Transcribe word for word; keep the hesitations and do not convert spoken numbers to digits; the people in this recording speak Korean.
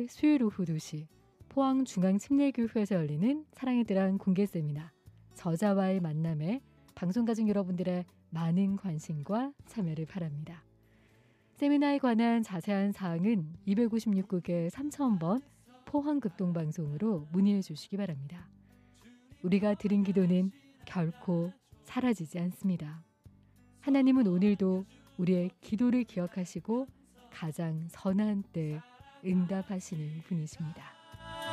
수요일 오후 두 시 포항중앙침례교회에서 열리는 사랑의 뜨랑 공개 세미나 저자와의 만남에 방송가족 여러분들의 많은 관심과 참여를 바랍니다. 세미나에 관한 자세한 사항은 이백오십육 국에 삼천 번 포항극동방송으로 문의해 주시기 바랍니다. 우리가 드린 기도는 결코 사라지지 않습니다. 하나님은 오늘도 우리의 기도를 기억하시고 가장 선한 때 응답하시는 분이십니다.